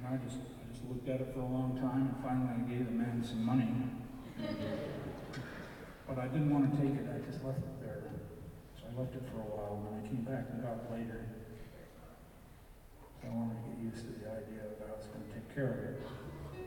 And I just looked at it for a long time, and finally I gave the man some money. But I didn't want to take it, I just left it there. So I left it for a while, and then I came back and got it later. So I wanted to get used to the idea that I was going to take care of it.